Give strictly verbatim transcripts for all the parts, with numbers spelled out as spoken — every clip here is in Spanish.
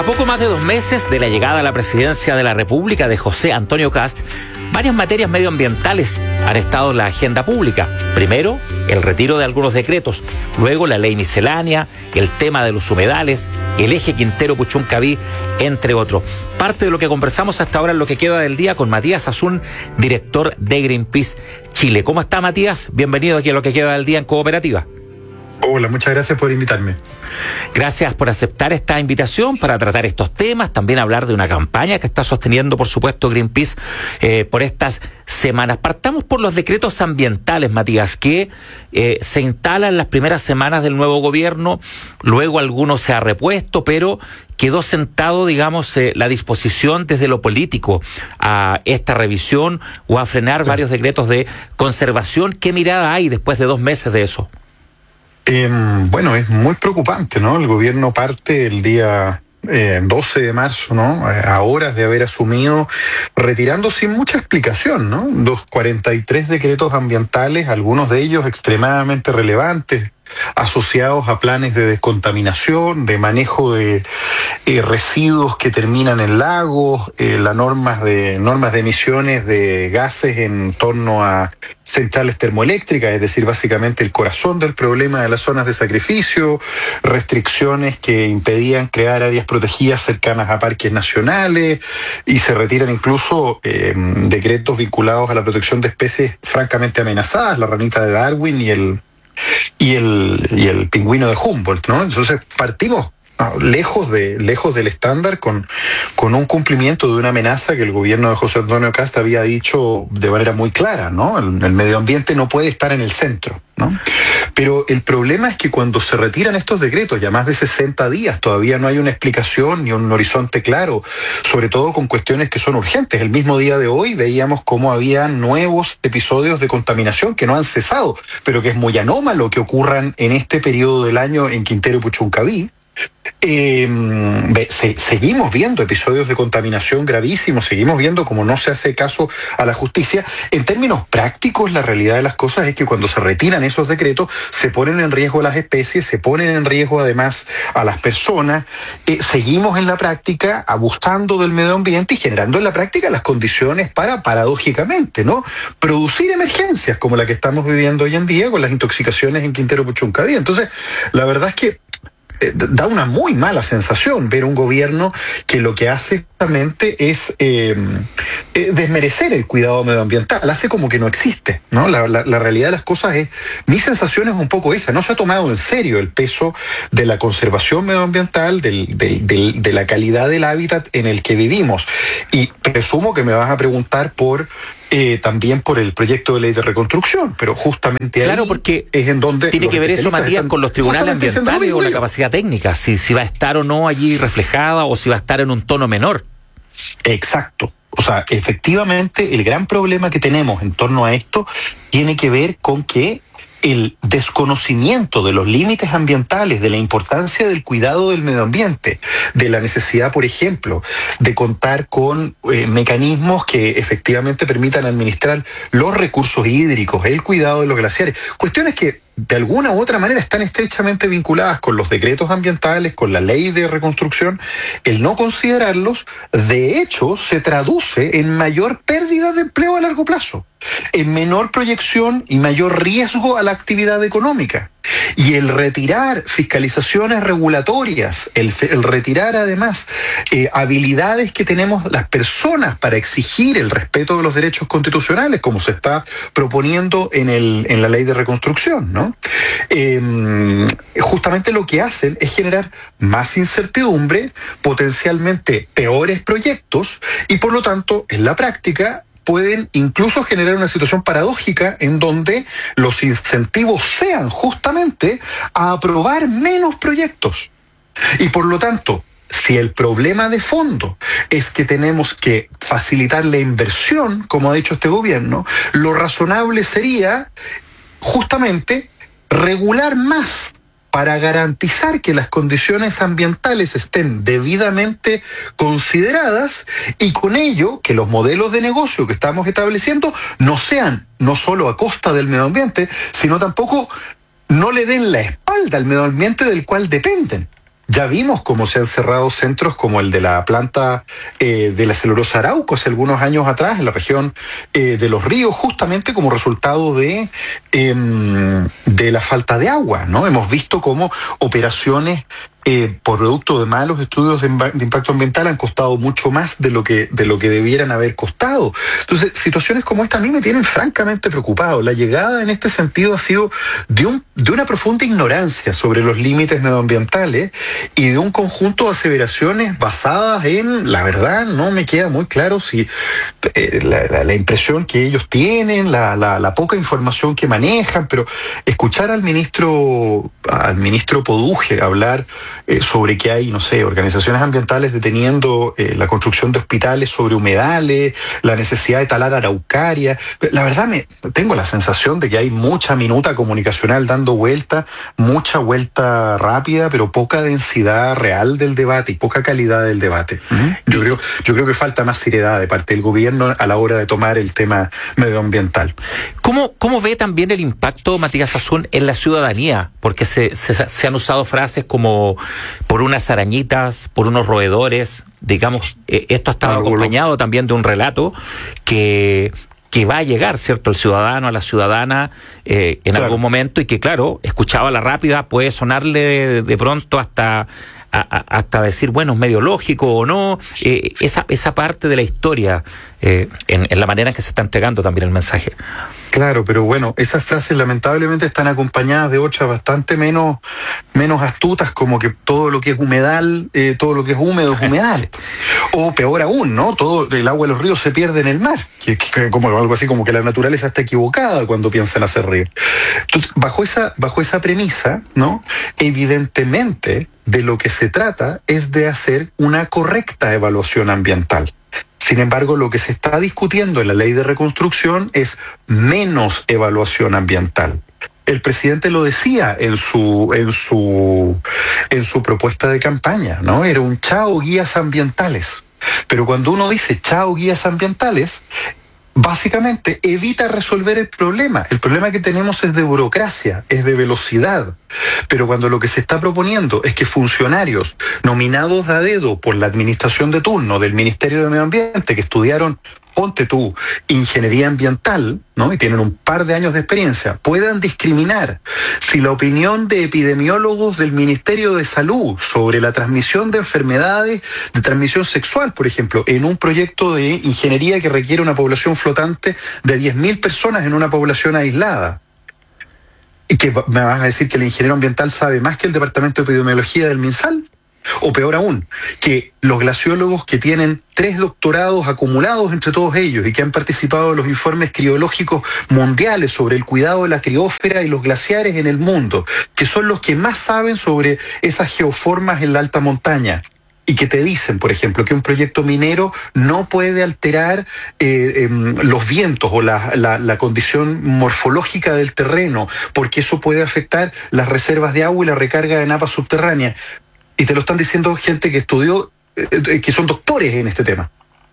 poco más de dos meses de la llegada a la presidencia de la República de José Antonio Kast, varias materias medioambientales han estado en la agenda pública. Primero, el retiro de algunos decretos, luego la ley miscelánea, el tema de los humedales, el eje Quintero-Puchuncaví, entre otros. Parte de lo que conversamos hasta ahora en lo que queda del día con Matías Azún, director de Greenpeace Chile. ¿Cómo está, Matías? Bienvenido aquí a lo que queda del día en Cooperativa. Hola, muchas gracias por invitarme. Gracias por aceptar esta invitación para tratar estos temas, también hablar de una campaña que está sosteniendo, por supuesto, Greenpeace eh, por estas semanas. Partamos por los decretos ambientales, Matías, que eh, se instalan las primeras semanas del nuevo gobierno, luego algunos se ha repuesto, pero quedó sentado, digamos, eh, la disposición desde lo político a esta revisión o a frenar sí. varios decretos de conservación. ¿Qué mirada hay después de dos meses de eso? Eh, bueno, es muy preocupante, ¿no? El gobierno parte el día eh, doce de marzo, ¿no? A horas de haber asumido, retirando sin mucha explicación, ¿no? Los cuarenta y tres decretos ambientales, algunos de ellos extremadamente relevantes, asociados a planes de descontaminación, de manejo de eh, residuos que terminan en lagos, eh, las normas de normas de emisiones de gases en torno a centrales termoeléctricas, es decir, básicamente el corazón del problema de las zonas de sacrificio, restricciones que impedían crear áreas protegidas cercanas a parques nacionales, y se retiran incluso eh, decretos vinculados a la protección de especies francamente amenazadas, la ranita de Darwin y el y el y el pingüino de Humboldt, ¿no? Entonces partimos lejos de lejos del estándar con con un cumplimiento de una amenaza que el gobierno de José Antonio Kast había dicho de manera muy clara, ¿no? El, el medio ambiente no puede estar en el centro, ¿no? Pero el problema es que cuando se retiran estos decretos, ya más de sesenta días, todavía no hay una explicación ni un horizonte claro, sobre todo con cuestiones que son urgentes. El mismo día de hoy veíamos cómo había nuevos episodios de contaminación que no han cesado, pero que es muy anómalo que ocurran en este periodo del año en Quintero y Puchuncaví. Eh, se, seguimos viendo episodios de contaminación gravísimos, seguimos viendo cómo no se hace caso a la justicia. En términos prácticos, la realidad de las cosas es que cuando se retiran esos decretos, se ponen en riesgo las especies, se ponen en riesgo además a las personas. Eh, seguimos en la práctica abusando del medio ambiente y generando en la práctica las condiciones para, paradójicamente, ¿no?, producir emergencias como la que estamos viviendo hoy en día con las intoxicaciones en Quintero Puchuncaví. Entonces, la verdad es que da una muy mala sensación ver un gobierno que lo que hace justamente es eh, eh, desmerecer el cuidado medioambiental, hace como que no existe, ¿no? La, la, la realidad de las cosas es, mi sensación es un poco esa, no se ha tomado en serio el peso de la conservación medioambiental, del, del, del, de la calidad del hábitat en el que vivimos. Y presumo que me vas a preguntar por Eh, también por el proyecto de ley de reconstrucción, pero justamente claro, ahí porque es en donde tiene que ver eso, Matías, con los tribunales ambientales o la capacidad técnica, si, si va a estar o no allí reflejada o si va a estar en un tono menor. Exacto. O sea, efectivamente, el gran problema que tenemos en torno a esto tiene que ver con que el desconocimiento de los límites ambientales, de la importancia del cuidado del medio ambiente, de la necesidad, por ejemplo, de contar con eh, mecanismos que efectivamente permitan administrar los recursos hídricos, el cuidado de los glaciares, cuestiones que de alguna u otra manera están estrechamente vinculadas con los decretos ambientales, con la ley de reconstrucción. El no considerarlos, de hecho, se traduce en mayor pérdida de empleo a largo plazo, en menor proyección y mayor riesgo a la actividad económica. Y el retirar fiscalizaciones regulatorias, el, el retirar además eh, habilidades que tenemos las personas para exigir el respeto de los derechos constitucionales, como se está proponiendo en, el, en la ley de reconstrucción, ¿no? Eh, justamente lo que hacen es generar más incertidumbre, potencialmente peores proyectos, y por lo tanto, en la práctica, pueden incluso generar una situación paradójica en donde los incentivos sean justamente a aprobar menos proyectos. Y por lo tanto, si el problema de fondo es que tenemos que facilitar la inversión, como ha dicho este gobierno, lo razonable sería justamente regular más para garantizar que las condiciones ambientales estén debidamente consideradas y con ello que los modelos de negocio que estamos estableciendo no sean no solo a costa del medio ambiente, sino tampoco no le den la espalda al medio ambiente del cual dependen. Ya vimos cómo se han cerrado centros como el de la planta eh, de la celulosa Arauco hace algunos años atrás en la región eh, de Los Ríos, justamente como resultado de, eh, de la falta de agua, ¿no? Hemos visto cómo operaciones Eh, por producto de malos estudios de, de impacto ambiental han costado mucho más de lo que de lo que debieran haber costado. Entonces, situaciones como esta a mí me tienen francamente preocupado. La llegada en este sentido ha sido de, un, de una profunda ignorancia sobre los límites medioambientales y de un conjunto de aseveraciones basadas en, la verdad, no me queda muy claro si eh, la, la, la impresión que ellos tienen, la, la, la poca información que manejan, pero escuchar al ministro, al ministro Poduje hablar Eh, sobre que hay, no sé, organizaciones ambientales deteniendo eh, la construcción de hospitales sobre humedales, la necesidad de talar araucaria. La verdad, me tengo la sensación de que hay mucha minuta comunicacional dando vuelta, mucha vuelta rápida, pero poca densidad real del debate y poca calidad del debate. ¿Mm? Yo creo, yo creo que falta más seriedad de parte del gobierno a la hora de tomar el tema medioambiental. ¿Cómo, cómo ve también el impacto, Matías Azún, en la ciudadanía? Porque se, se, se han usado frases como por unas arañitas, por unos roedores, digamos, eh, esto ha estado ah, acompañado también de un relato que, que va a llegar, ¿cierto?, el ciudadano, a la ciudadana eh, en claro. algún momento, y que, claro, escuchaba la rápida, puede sonarle de, de pronto hasta... A, a, hasta decir, bueno, es medio lógico o no, eh, esa, esa parte de la historia, eh, en, en la manera en que se está entregando también el mensaje. Claro, pero bueno, esas frases lamentablemente están acompañadas de otras bastante menos, menos astutas, como que todo lo que es humedal, eh, todo lo que es húmedo es humedal. O peor aún, ¿no? Todo el agua de los ríos se pierde en el mar, que, que como algo así como que la naturaleza está equivocada cuando piensa en hacer ríos. Entonces, bajo esa, bajo esa premisa, ¿no? Evidentemente, de lo que se trata es de hacer una correcta evaluación ambiental. Sin embargo, lo que se está discutiendo en la ley de reconstrucción es menos evaluación ambiental. El presidente lo decía en su, en su, en su propuesta de campaña, ¿no? Era un chao guías ambientales. Pero cuando uno dice chao guías ambientales, básicamente evita resolver el problema. El problema que tenemos es de burocracia, es de velocidad. Pero cuando lo que se está proponiendo es que funcionarios nominados a dedo por la administración de turno del Ministerio de Medio Ambiente, que estudiaron, ponte tú, ingeniería ambiental, ¿no?, y tienen un par de años de experiencia, puedan discriminar si la opinión de epidemiólogos del Ministerio de Salud sobre la transmisión de enfermedades de transmisión sexual, por ejemplo, en un proyecto de ingeniería que requiere una población flotante de diez mil personas en una población aislada. ¿Y que me vas a decir que el ingeniero ambiental sabe más que el Departamento de Epidemiología del MinSal? O peor aún, que los glaciólogos que tienen tres doctorados acumulados entre todos ellos y que han participado en los informes criológicos mundiales sobre el cuidado de la criósfera y los glaciares en el mundo, que son los que más saben sobre esas geoformas en la alta montaña, y que te dicen, por ejemplo, que un proyecto minero no puede alterar eh, eh, los vientos o la, la, la condición morfológica del terreno, porque eso puede afectar las reservas de agua y la recarga de napas subterráneas. Y te lo están diciendo gente que estudió, eh, que son doctores en este tema.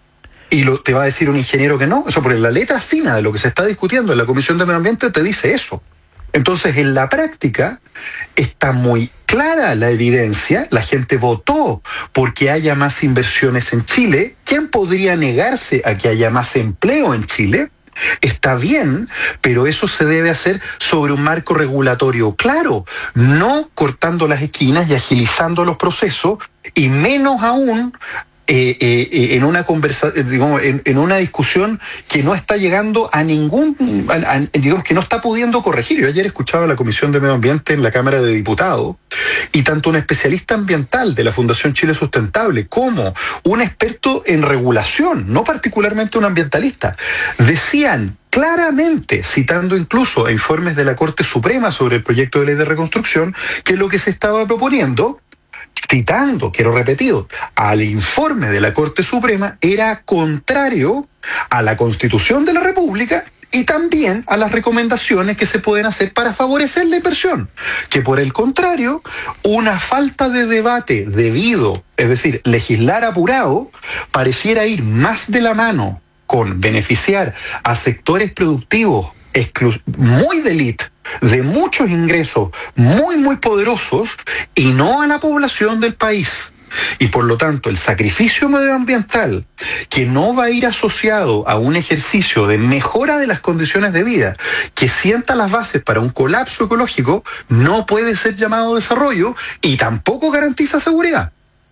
Y lo, te va a decir un ingeniero que no. Eso por la letra fina de lo que se está discutiendo en la Comisión de Medio Ambiente te dice eso. Entonces, en la práctica, está muy clara la evidencia. La gente votó porque haya más inversiones en Chile. ¿Quién podría negarse a que haya más empleo en Chile? Está bien, pero eso se debe hacer sobre un marco regulatorio claro, no cortando las esquinas y agilizando los procesos, y menos aún Eh, eh, en una conversa, digamos, en, en una discusión que no está llegando a ningún, a, a, digamos, que no está pudiendo corregir. Yo ayer escuchaba a la Comisión de Medio Ambiente en la Cámara de Diputados, y tanto un especialista ambiental de la Fundación Chile Sustentable como un experto en regulación, no particularmente un ambientalista, decían claramente, citando incluso a informes de la Corte Suprema sobre el proyecto de ley de reconstrucción, que lo que se estaba proponiendo, citando, quiero repetir, al informe de la Corte Suprema, era contrario a la Constitución de la República y también a las recomendaciones que se pueden hacer para favorecer la inversión. Que por el contrario, una falta de debate debido, es decir, legislar apurado, pareciera ir más de la mano con beneficiar a sectores productivos exclu- muy de élite de muchos ingresos muy, muy poderosos y no a la población del país. Y por lo tanto, el sacrificio medioambiental, que no va a ir asociado a un ejercicio de mejora de las condiciones de vida, que sienta las bases para un colapso ecológico, no puede ser llamado desarrollo y tampoco garantiza seguridad.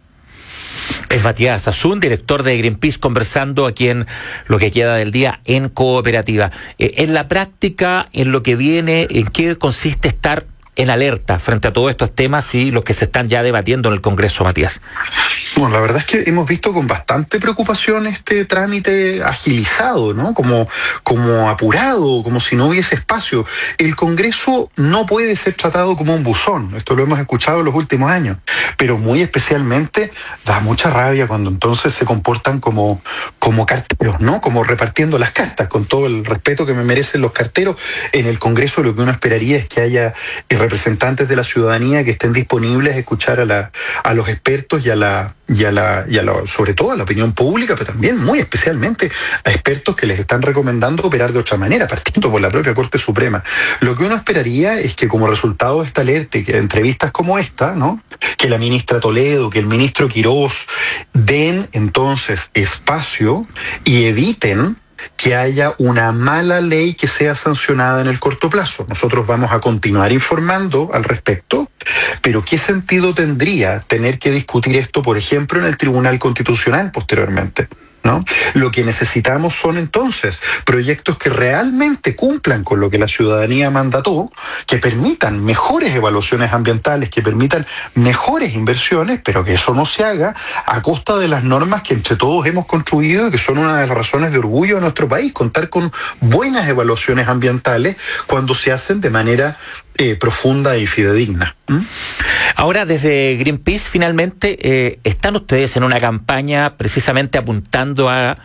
Es Matías Azun, director de Greenpeace, conversando aquí en Lo que queda del día en Cooperativa. Eh, en la práctica, en lo que viene, ¿en qué consiste estar en alerta frente a todos estos temas y los que se están ya debatiendo en el Congreso, Matías? Bueno, la verdad es que hemos visto con bastante preocupación este trámite agilizado, ¿no? Como, como apurado, como si no hubiese espacio. El Congreso no puede ser tratado como un buzón, esto lo hemos escuchado en los últimos años, pero muy especialmente da mucha rabia cuando entonces se comportan como, como carteros, ¿no? Como repartiendo las cartas, con todo el respeto que me merecen los carteros. En el Congreso lo que uno esperaría es que haya representantes de la ciudadanía que estén disponibles a escuchar a, la, a los expertos y a la y a la, y a la, sobre todo a la opinión pública, pero también muy especialmente a expertos que les están recomendando operar de otra manera, partiendo por la propia Corte Suprema. Lo que uno esperaría es que como resultado de esta alerta y que de entrevistas como esta, ¿no?, que la ministra Toledo, que el ministro Quirós den entonces espacio y eviten que haya una mala ley que sea sancionada en el corto plazo. Nosotros vamos a continuar informando al respecto, pero ¿qué sentido tendría tener que discutir esto, por ejemplo, en el Tribunal Constitucional posteriormente? ¿No? Lo que necesitamos son entonces proyectos que realmente cumplan con lo que la ciudadanía mandató, que permitan mejores evaluaciones ambientales, que permitan mejores inversiones, pero que eso no se haga a costa de las normas que entre todos hemos construido y que son una de las razones de orgullo de nuestro país, contar con buenas evaluaciones ambientales cuando se hacen de manera eh, profunda y fidedigna. ¿Mm? Ahora, desde Greenpeace, finalmente, eh, están ustedes en una campaña precisamente apuntando a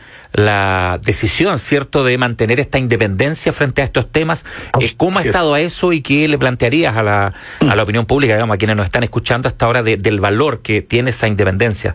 la decisión, ¿cierto?, de mantener esta independencia frente a estos temas. Eh, ¿Cómo ha estado a eso y qué le plantearías a la, a la opinión pública, digamos, a quienes nos están escuchando hasta ahora, de, del valor que tiene esa independencia?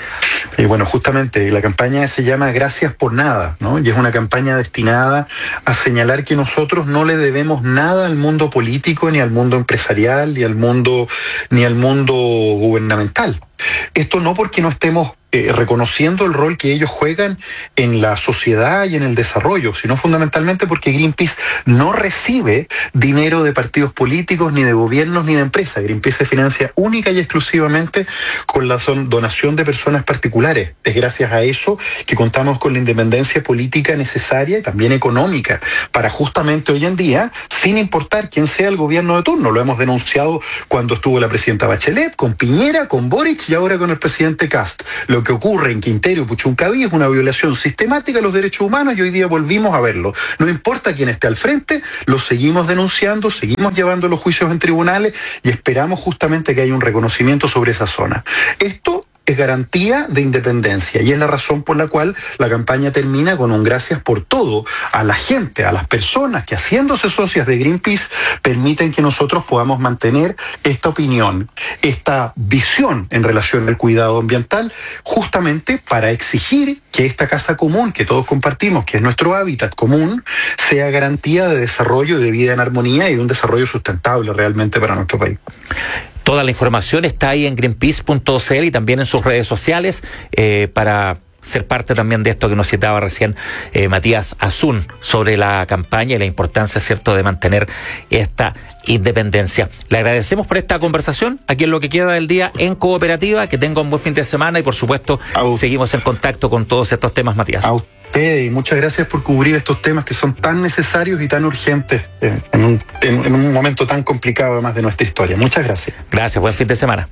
Y bueno, justamente la campaña se llama Gracias por Nada, ¿no? Y es una campaña destinada a señalar que nosotros no le debemos nada al mundo político, ni al mundo empresarial, ni al mundo, ni al mundo gubernamental. Esto no porque no estemos eh, reconociendo el rol que ellos juegan en la sociedad y en el desarrollo, sino fundamentalmente porque Greenpeace no recibe dinero de partidos políticos, ni de gobiernos, ni de empresas. Greenpeace se financia única y exclusivamente con la donación de personas particulares. Es gracias a eso que contamos con la independencia política necesaria y también económica para justamente hoy en día, sin importar quién sea el gobierno de turno. Lo hemos denunciado cuando estuvo la presidenta Bachelet, con Piñera, con Boric y ahora con el presidente Kast. Lo que ocurre en Quintero y Puchuncaví es una violación sistemática de los derechos humanos y hoy día volvimos a verlo. No importa quién esté al frente, lo seguimos denunciando, seguimos llevando los juicios en tribunales y esperamos justamente que haya un reconocimiento sobre esa zona. Esto es garantía de independencia y es la razón por la cual la campaña termina con un gracias por todo a la gente, a las personas que, haciéndose socias de Greenpeace, permiten que nosotros podamos mantener esta opinión, esta visión en relación al cuidado ambiental, justamente para exigir que esta casa común que todos compartimos, que es nuestro hábitat común, sea garantía de desarrollo, de vida en armonía y de un desarrollo sustentable realmente para nuestro país. Toda la información está ahí en greenpeace punto c l y también en sus redes sociales eh, para ser parte también de esto que nos citaba recién eh, Matías Azun sobre la campaña y la importancia, cierto, de mantener esta independencia. Le agradecemos por esta conversación aquí en Lo que queda del día en Cooperativa. Que tenga un buen fin de semana y por supuesto Au. seguimos en contacto con todos estos temas, Matías. Au. Y muchas gracias por cubrir estos temas que son tan necesarios y tan urgentes en un, en, en un momento tan complicado además de nuestra historia. Muchas gracias. Gracias, buen fin de semana.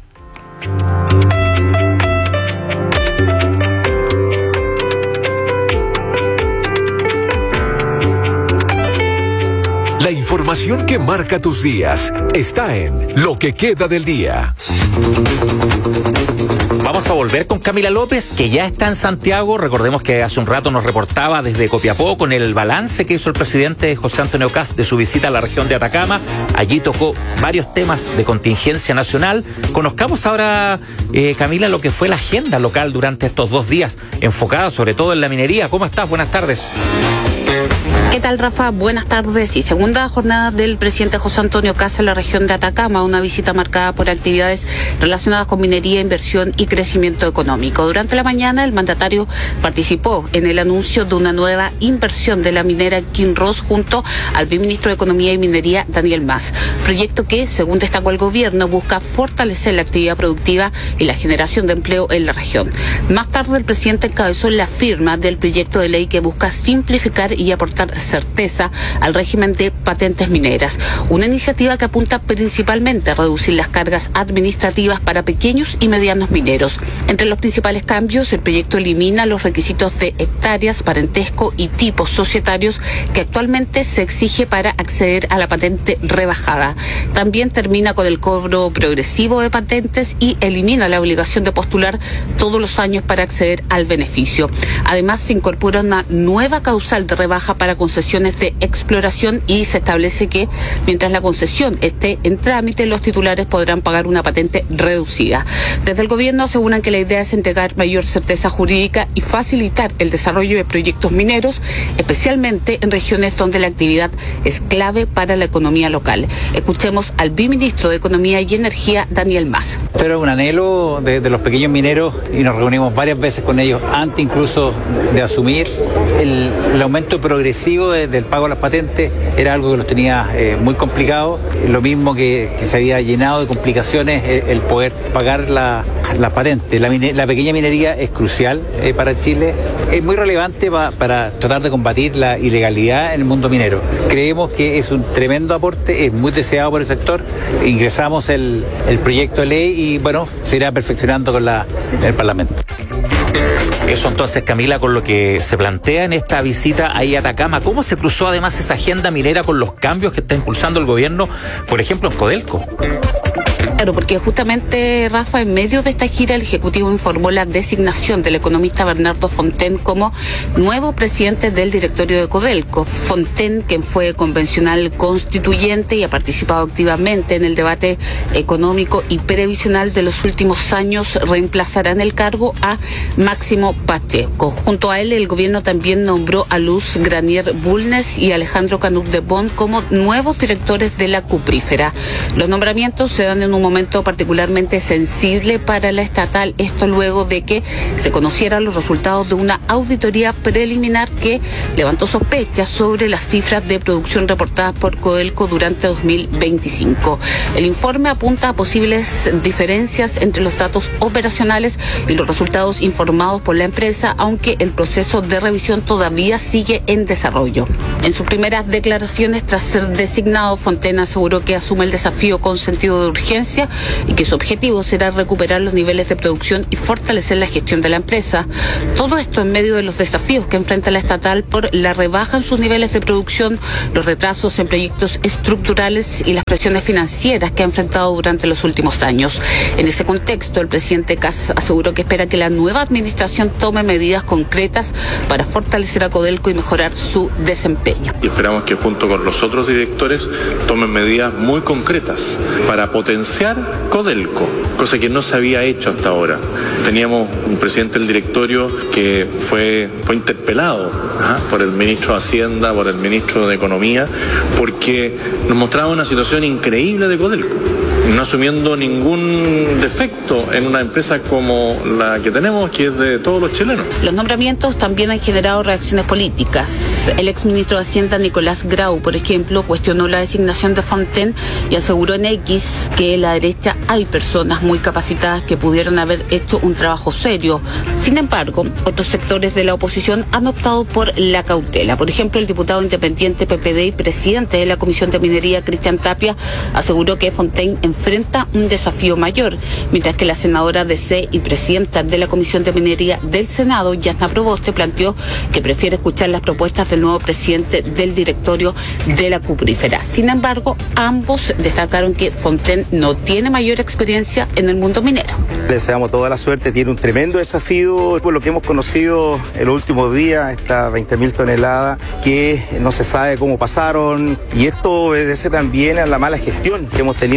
La información que marca tus días está en Lo que queda del día. Vamos a volver con Camila López, que ya está en Santiago. Recordemos que hace un rato nos reportaba desde Copiapó con el balance que hizo el presidente José Antonio Kast de su visita a la región de Atacama. Allí tocó varios temas de contingencia nacional. Conozcamos ahora, eh, Camila, lo que fue la agenda local durante estos dos días, enfocada sobre todo en la minería. ¿Cómo estás? Buenas tardes. ¿Qué tal, Rafa? Buenas tardes. Y segunda jornada del presidente José Antonio Kast en la región de Atacama, una visita marcada por actividades relacionadas con minería, inversión y crecimiento económico. Durante la mañana, el mandatario participó en el anuncio de una nueva inversión de la minera Kinross junto al viceministro de Economía y Minería, Daniel Mas. Proyecto que, según destacó el gobierno, busca fortalecer la actividad productiva y la generación de empleo en la región. Más tarde, el presidente encabezó la firma del proyecto de ley que busca simplificar y aportar certeza al régimen de patentes mineras. Una iniciativa que apunta principalmente a reducir las cargas administrativas para pequeños y medianos mineros. Entre los principales cambios, el proyecto elimina los requisitos de hectáreas, parentesco y tipos societarios que actualmente se exige para acceder a la patente rebajada. También termina con el cobro progresivo de patentes y elimina la obligación de postular todos los años para acceder al beneficio. Además, se incorpora una nueva causal de rebaja para concesiones de exploración y se establece que mientras la concesión esté en trámite, los titulares podrán pagar una patente reducida. Desde el gobierno aseguran que la idea es entregar mayor certeza jurídica y facilitar el desarrollo de proyectos mineros, especialmente en regiones donde la actividad es clave para la economía local. Escuchemos al viceministro de Economía y Energía, Daniel Mas. Esto era un anhelo de, de los pequeños mineros y nos reunimos varias veces con ellos antes incluso de asumir el, el aumento progresivo de, del pago de las patentes. Era algo que los tenía eh, muy complicado, lo mismo que, que se había llenado de complicaciones el, el poder pagar la, la patente. La, mine, la pequeña minería es crucial eh, para Chile, es muy relevante pa, para tratar de combatir la ilegalidad en el mundo minero. Creemos que es un tremendo aporte, es muy deseado por el sector. Ingresamos el, el proyecto de ley y bueno, se irá perfeccionando con la, el Parlamento. Eso entonces, Camila, con lo que se plantea en esta visita ahí a Atacama. ¿Cómo se cruzó además esa agenda minera con los cambios que está impulsando el gobierno, por ejemplo, en Codelco? Claro, porque justamente, Rafa, en medio de esta gira, el Ejecutivo informó la designación del economista Bernardo Fontaine como nuevo presidente del directorio de Codelco. Fontaine, quien fue convencional constituyente y ha participado activamente en el debate económico y previsional de los últimos años, reemplazará en el cargo a Máximo Pacheco. Junto a él, el gobierno también nombró a Luz Granier Bulnes y Alejandro Canut de Bond como nuevos directores de la cuprífera. Los nombramientos se dan en un momento particularmente sensible para la estatal, esto luego de que se conocieran los resultados de una auditoría preliminar que levantó sospechas sobre las cifras de producción reportadas por Codelco durante dos mil veinticinco. El informe apunta a posibles diferencias entre los datos operacionales y los resultados informados por la empresa, aunque el proceso de revisión todavía sigue en desarrollo. En sus primeras declaraciones tras ser designado, Fontaine aseguró que asume el desafío con sentido de urgencia y que su objetivo será recuperar los niveles de producción y fortalecer la gestión de la empresa. Todo esto en medio de los desafíos que enfrenta la estatal por la rebaja en sus niveles de producción, los retrasos en proyectos estructurales y las presiones financieras que ha enfrentado durante los últimos años. En ese contexto, el presidente Kast aseguró que espera que la nueva administración tome medidas concretas para fortalecer a Codelco y mejorar su desempeño. Y esperamos que junto con los otros directores tomen medidas muy concretas para potenciar Codelco, cosa que no se había hecho hasta ahora. Teníamos un presidente del directorio que fue, fue interpelado ¿ah? por el ministro de Hacienda, por el ministro de Economía, porque nos mostraba una situación increíble de Codelco, no asumiendo ningún defecto en una empresa como la que tenemos, que es de todos los chilenos. Los nombramientos también han generado reacciones políticas. El exministro de Hacienda, Nicolás Grau, por ejemplo, cuestionó la designación de Fontaine y aseguró en X que en la derecha hay personas muy capacitadas que pudieron haber hecho un trabajo serio. Sin embargo, otros sectores de la oposición han optado por la cautela. Por ejemplo, el diputado independiente P P D y presidente de la Comisión de Minería, Cristian Tapia, aseguró que Fontaine enfrenta un desafío mayor, mientras que la senadora D C y presidenta de la Comisión de Minería del Senado, Yasna Proboste, planteó que prefiere escuchar las propuestas del nuevo presidente del directorio de la cuprífera. Sin embargo, ambos destacaron que Fontaine no tiene mayor experiencia en el mundo minero. Le deseamos toda la suerte, tiene un tremendo desafío, por lo que hemos conocido en los últimos días, estas veinte mil toneladas que no se sabe cómo pasaron, y esto obedece también a la mala gestión que hemos tenido en estos cuatro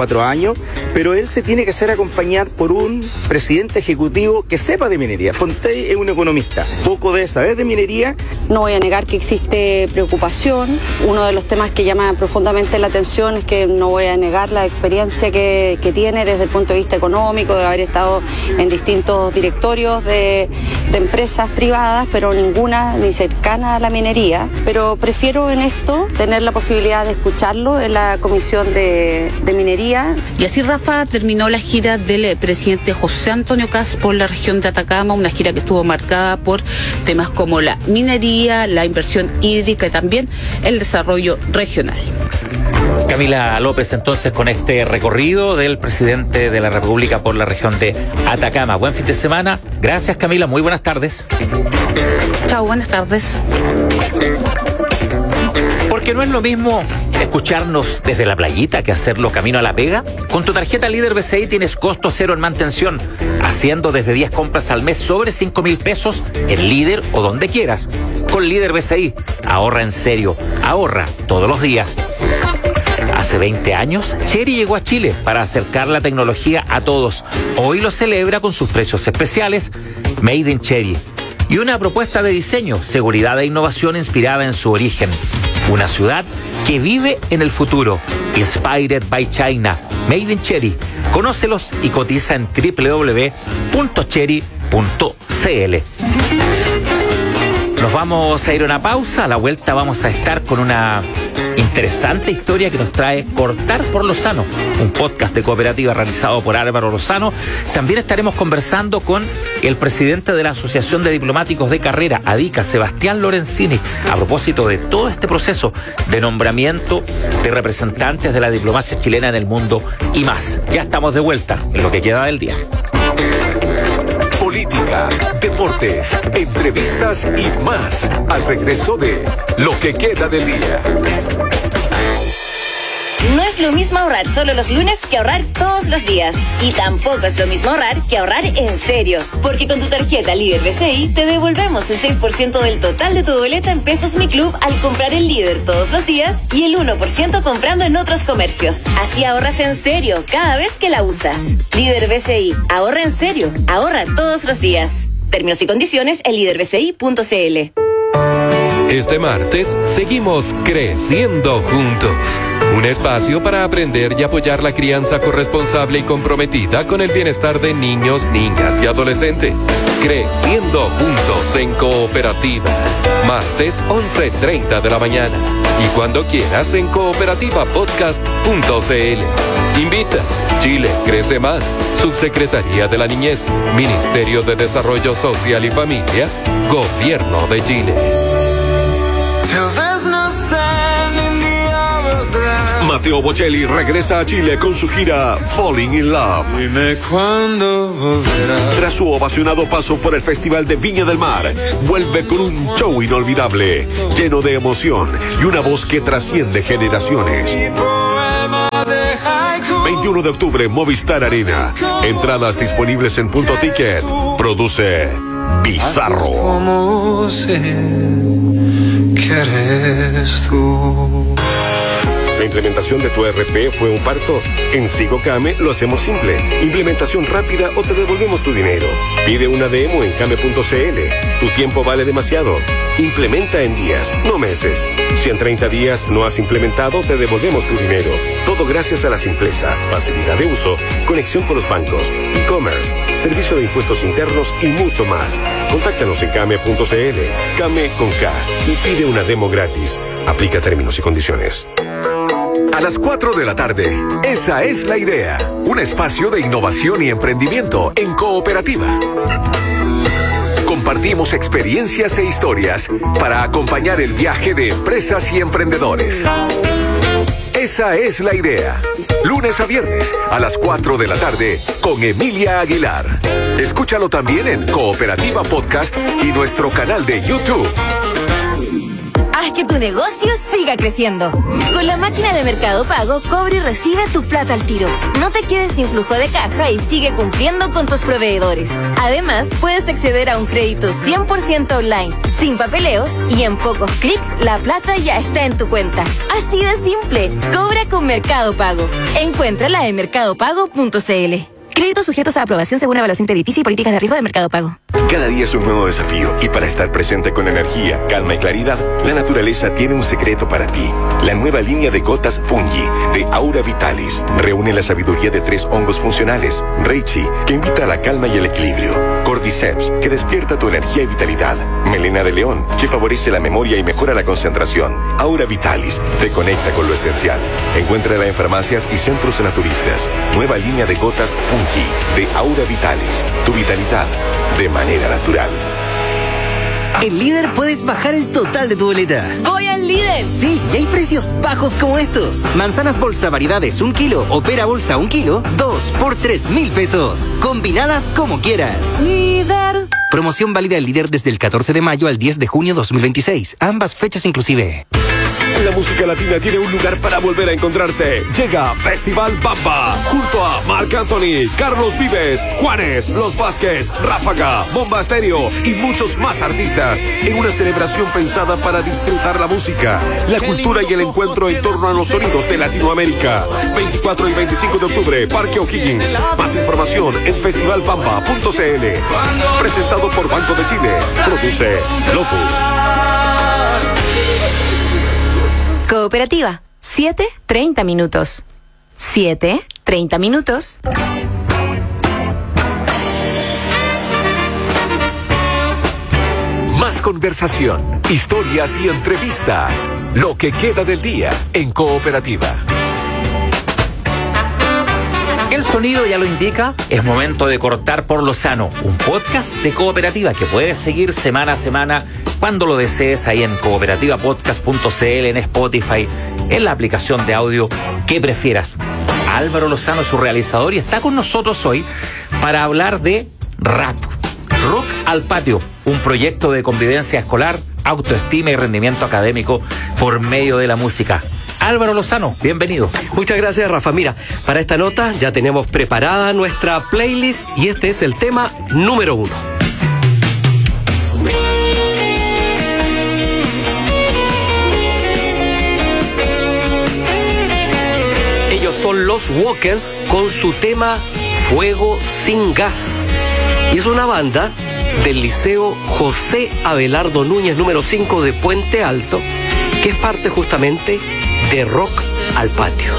cuatro años, pero él se tiene que hacer acompañar por un presidente ejecutivo que sepa de minería. Fontaine es un economista, poco debe saber de minería. No voy a negar que existe preocupación. Uno de los temas que llama profundamente la atención es que no voy a negar la experiencia que, que tiene desde el punto de vista económico, de haber estado en distintos directorios de, de empresas privadas, pero ninguna ni cercana a la minería. Pero prefiero en esto tener la posibilidad de escucharlo en la Comisión de, de Minería. Y así, Rafa, terminó la gira del presidente José Antonio Kast por la región de Atacama, una gira que estuvo marcada por temas como la minería, la inversión hídrica y también el desarrollo regional. Camila López, entonces, con este recorrido del presidente de la República por la región de Atacama. Buen fin de semana. Gracias, Camila. Muy buenas tardes. Chao, buenas tardes. Porque no es lo mismo escucharnos desde la playita que hacerlo camino a la pega. Con tu tarjeta Líder B C I tienes costo cero en mantención, haciendo desde diez compras al mes sobre cinco mil pesos en Líder o donde quieras. Con Líder B C I, ahorra en serio, ahorra todos los días. Hace veinte años, Chery llegó a Chile para acercar la tecnología a todos. Hoy lo celebra con sus precios especiales, Made in Chery. Y una propuesta de diseño, seguridad e innovación inspirada en su origen. Una ciudad que vive en el futuro. Inspired by China. Made in Chery. Conócelos y cotiza en doble u doble u doble u punto chery punto c l. Nos vamos a ir a una pausa. A la vuelta vamos a estar con una interesante historia que nos trae Cortar por Lozano, un podcast de Cooperativa realizado por Álvaro Lozano. También estaremos conversando con el presidente de la Asociación de Diplomáticos de Carrera, ADICA, Sebastián Lorenzini, a propósito de todo este proceso de nombramiento de representantes de la diplomacia chilena en el mundo y más. Ya estamos de vuelta en lo que queda del día. Política, deportes, entrevistas y más al regreso de Lo que queda del día. No es lo mismo ahorrar solo los lunes que ahorrar todos los días. Y tampoco es lo mismo ahorrar que ahorrar en serio. Porque con tu tarjeta Líder B C I te devolvemos el seis por ciento del total de tu boleta en Pesos Mi Club al comprar en Líder todos los días y el uno por ciento comprando en otros comercios. Así ahorras en serio cada vez que la usas. Líder B C I, ahorra en serio, ahorra todos los días. Términos y condiciones en líder b c i punto c l. Este martes seguimos creciendo juntos. Un espacio para aprender y apoyar la crianza corresponsable y comprometida con el bienestar de niños, niñas y adolescentes. Creciendo juntos en Cooperativa. Martes once treinta de la mañana. Y cuando quieras en cooperativa podcast punto c l. Invita. Chile crece más. Subsecretaría de la Niñez. Ministerio de Desarrollo Social y Familia. Gobierno de Chile. Matteo Bocelli regresa a Chile con su gira Falling in Love. Dime cuándo volverá. Tras su ovacionado paso por el Festival de Viña del Mar, vuelve con un show inolvidable, lleno de emoción y una voz que trasciende generaciones. veintiuno de octubre, Movistar Arena. Entradas disponibles en Punto Ticket. Produce Bizarro. Como sé que eres tú. ¿La implementación de tu E R P fue un parto? En Sigocame lo hacemos simple. Implementación rápida o te devolvemos tu dinero. Pide una demo en came punto c l. Tu tiempo vale demasiado. Implementa en días, no meses. Si en treinta días no has implementado, te devolvemos tu dinero. Todo gracias a la simpleza, facilidad de uso, conexión con los bancos, e-commerce, servicio de impuestos internos y mucho más. Contáctanos en came punto c l. Came con K y pide una demo gratis. Aplica términos y condiciones. A las cuatro de la tarde, esa es la idea. Un espacio de innovación y emprendimiento en Cooperativa. Compartimos experiencias e historias para acompañar el viaje de empresas y emprendedores. Esa es la idea. Lunes a viernes a las cuatro de la tarde con Emilia Aguilar. Escúchalo también en Cooperativa Podcast y nuestro canal de YouTube. ¿Has haz que tu negocio siga creciendo. Con la máquina de Mercado Pago, cobra y recibe tu plata al tiro. No te quedes sin flujo de caja y sigue cumpliendo con tus proveedores. Además, puedes acceder a un crédito cien por ciento online, sin papeleos, y en pocos clics la plata ya está en tu cuenta. Así de simple. Cobra con Mercado Pago. Encuéntrala en mercado pago punto c l. Créditos sujetos a aprobación según evaluación crediticia y políticas de riesgo de Mercado Pago. Cada día es un nuevo desafío y para estar presente con energía, calma y claridad, la naturaleza tiene un secreto para ti. La nueva línea de gotas Fungi de Aura Vitalis reúne la sabiduría de tres hongos funcionales. Reishi, que invita a la calma y el equilibrio. Cordyceps, que despierta tu energía y vitalidad. Melena de león, que favorece la memoria y mejora la concentración. Aura Vitalis te conecta con lo esencial. Encuéntrala en farmacias y centros naturistas. Nueva línea de gotas Fungi de Aura Vitalis. Tu vitalidad de manera natural. En Líder puedes bajar el total de tu boleta. ¡Voy al Líder! Sí, y hay precios bajos como estos. Manzanas bolsa variedades un kilo o pera bolsa un kilo, dos por tres mil pesos. Combinadas como quieras. Líder. Promoción válida en Líder desde el catorce de mayo al diez de junio dos mil veintiséis. Ambas fechas inclusive. La música latina tiene un lugar para volver a encontrarse. Llega Festival Bamba, junto a Marc Anthony, Carlos Vives, Juanes, Los Vázquez, Ráfaga, Bomba Estéreo y muchos más artistas, en una celebración pensada para disfrutar la música, la cultura y el encuentro en torno a los sonidos de Latinoamérica. veinticuatro y veinticinco de octubre, Parque O'Higgins. Más información en festival bamba punto c l. Presentado por Banco de Chile. Produce Locus. Cooperativa. siete treinta minutos. siete treinta minutos. Más conversación, historias y entrevistas. Lo que queda del día en Cooperativa. El sonido ya lo indica, es momento de cortar por lo sano, un podcast de Cooperativa que puedes seguir semana a semana cuando lo desees ahí en cooperativa podcast punto c l, en Spotify, en la aplicación de audio que prefieras. Álvaro Lozano es su realizador y está con nosotros hoy para hablar de rap. Rock al Patio, un proyecto de convivencia escolar, autoestima y rendimiento académico por medio de la música. Álvaro Lozano, bienvenido. Muchas gracias, Rafa. Mira, para esta nota ya tenemos preparada nuestra playlist y este es el tema número uno. Ellos son los Walkers con su tema Fuego sin Gas. Y es una banda del Liceo José Abelardo Núñez número cinco de Puente Alto, que es parte justamente de Rock al Patio.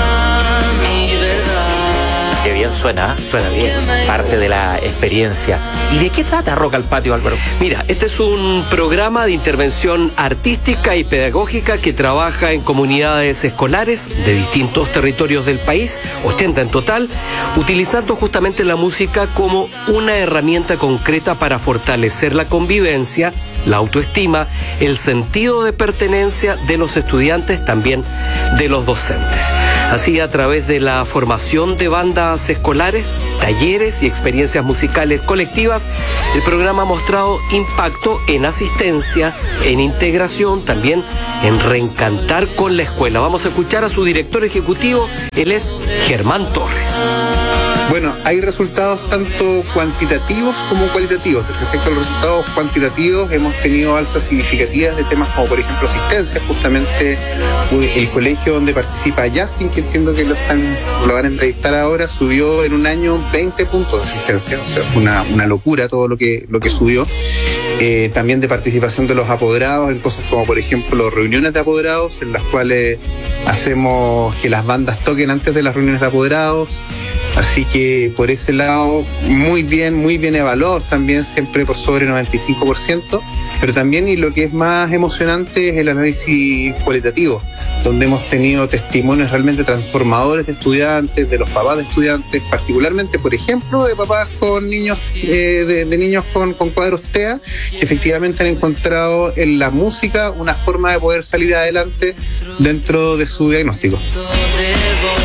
Qué bien suena, ¿eh? Suena bien, parte de la experiencia. ¿Y de qué trata Rock al Patio, Álvaro? Mira, este es un programa de intervención artística y pedagógica que trabaja en comunidades escolares de distintos territorios del país, ochenta en total, utilizando justamente la música como una herramienta concreta para fortalecer la convivencia, la autoestima, el sentido de pertenencia de los estudiantes, también de los docentes. Así, a través de la formación de bandas escolares, talleres y experiencias musicales colectivas, el programa ha mostrado impacto en asistencia, en integración, también en reencantar con la escuela. Vamos a escuchar a su director ejecutivo, él es Germán Torres. Bueno, hay resultados tanto cuantitativos como cualitativos. Respecto a los resultados cuantitativos, hemos tenido alzas significativas de temas como, por ejemplo, asistencia. Justamente el colegio donde participa Justin, que entiendo que lo están lo van a entrevistar ahora, subió en un año veinte puntos de asistencia. O sea, fue una, una locura todo lo que, lo que subió. Eh, también de participación de los apoderados en cosas como, por ejemplo, reuniones de apoderados, en las cuales hacemos que las bandas toquen antes de las reuniones de apoderados. Así que por ese lado, muy bien, muy bien evaluados también, siempre por sobre noventa y cinco por ciento, pero también, y lo que es más emocionante, es el análisis cualitativo, donde hemos tenido testimonios realmente transformadores de estudiantes, de los papás de estudiantes, particularmente, por ejemplo, de papás con niños, eh, de, de niños con, con cuadros T E A, que efectivamente han encontrado en la música una forma de poder salir adelante dentro de su diagnóstico.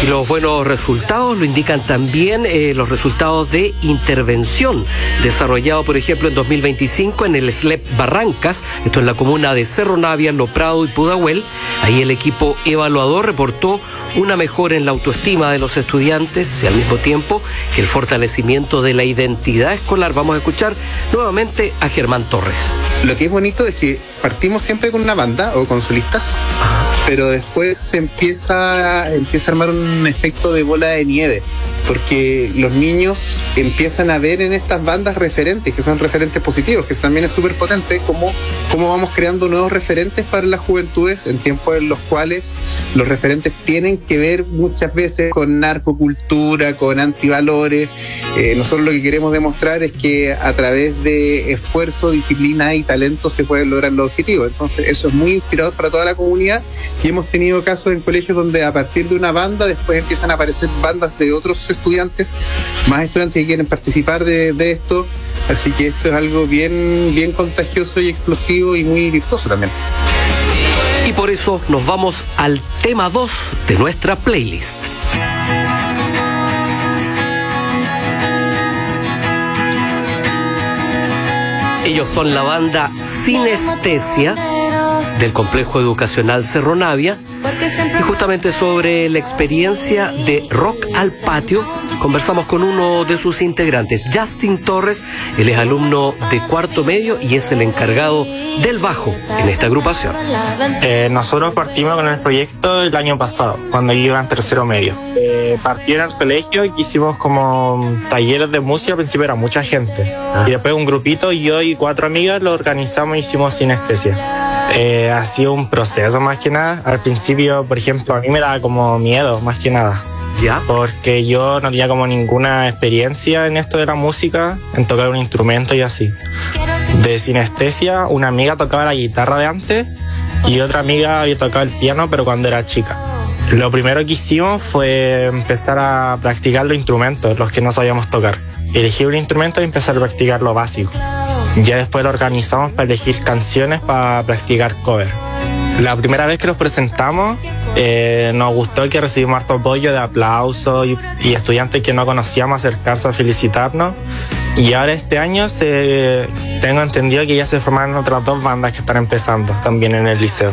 Y los buenos resultados lo indican también eh, los resultados de intervención desarrollado, por ejemplo, en dos mil veinticinco en el S L E P Barrancas, esto en la comuna de Cerro Navia, Lo Prado y Pudahuel. Ahí el equipo evaluador reportó una mejora en la autoestima de los estudiantes y al mismo tiempo que el fortalecimiento de la identidad escolar. Vamos a escuchar nuevamente a Germán Torres. Lo que es bonito es que partimos siempre con una banda o con solistas, pero después se empieza, empieza a armar un efecto de bola de nieve, porque los niños empiezan a ver en estas bandas referentes, que son referentes positivos, que también es súper potente, cómo, cómo vamos creando nuevos referentes para las juventudes en tiempos en los cuales los referentes tienen que ver muchas veces con narcocultura, con antivalores. Eh, nosotros lo que queremos demostrar es que a través de esfuerzo, disciplina y talento se pueden lograr los objetivos. Entonces eso es muy inspirador para toda la comunidad y hemos tenido casos en colegios donde a partir de una banda después empiezan a aparecer bandas de otros estudiantes, más estudiantes que quieren participar de, de esto, así que esto es algo bien, bien contagioso y explosivo y muy virtuoso también. Y por eso nos vamos al tema dos de nuestra playlist. Ellos son la banda Sinestesia del Complejo Educacional Cerro Navia, y justamente sobre la experiencia de Rock al Patio conversamos con uno de sus integrantes, Justin Torres. Él es alumno de cuarto medio y es el encargado del bajo en esta agrupación. Eh, nosotros partimos con el proyecto el año pasado, cuando iba en tercero medio. Eh, partí en el colegio y hicimos como talleres de música. Al principio era mucha gente, ah. y después un grupito, yo y cuatro amigas lo organizamos y hicimos Sinestesia. Eh, ha sido un proceso más que nada. Al principio, por ejemplo, a mí me daba como miedo más que nada. ¿Ya? Porque yo no tenía como ninguna experiencia en esto de la música, en tocar un instrumento y así. De Sinestesia, una amiga tocaba la guitarra de antes y otra amiga había tocado el piano, pero cuando era chica. Lo primero que hicimos fue empezar a practicar los instrumentos, los que no sabíamos tocar. Elegí un instrumento y empezar a practicar lo básico. Ya después lo organizamos para elegir canciones para practicar cover. La primera vez que nos presentamos, eh, nos gustó que recibimos harto apoyo de aplausos y, y estudiantes que no conocíamos acercarse a felicitarnos. Y ahora este año se, tengo entendido que ya se formaron otras dos bandas que están empezando también en el liceo.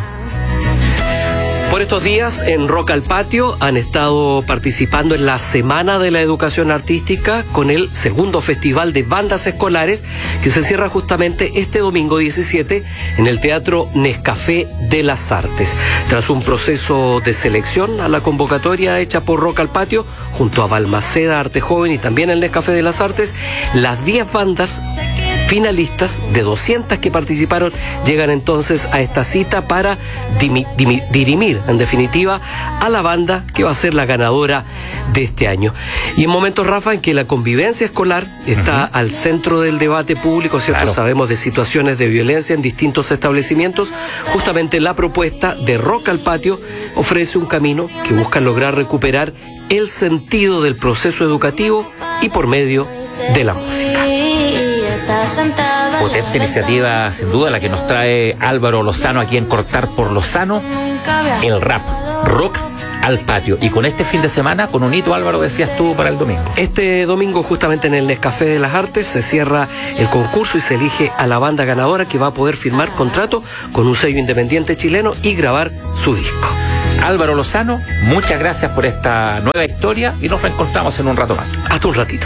Por estos días en Rock al Patio han estado participando en la Semana de la Educación Artística con el segundo Festival de Bandas Escolares, que se cierra justamente este domingo diecisiete en el Teatro Nescafé de las Artes. Tras un proceso de selección a la convocatoria hecha por Rock al Patio junto a Balmaceda Arte Joven y también el Nescafé de las Artes, las diez bandas finalistas de doscientas que participaron llegan entonces a esta cita para dimi, dimi, dirimir, en definitiva, a la banda que va a ser la ganadora de este año. Y en momentos, Rafa, en que la convivencia escolar está uh-huh. al centro del debate público, ¿cierto? Claro. Sabemos de situaciones de violencia en distintos establecimientos. Justamente la propuesta de Rock al Patio ofrece un camino que busca lograr recuperar el sentido del proceso educativo y por medio de la música. Potente iniciativa, sin duda, la que nos trae Álvaro Lozano aquí en Cortar por Lozano, el rap, Rock al Patio. Y con este fin de semana, con un hito, Álvaro, decías tú, para el domingo. Este domingo, justamente en el Nescafé de las Artes, se cierra el concurso y se elige a la banda ganadora que va a poder firmar contrato con un sello independiente chileno y grabar su disco. Álvaro Lozano, muchas gracias por esta nueva historia y nos reencontramos en un rato más. Hasta un ratito.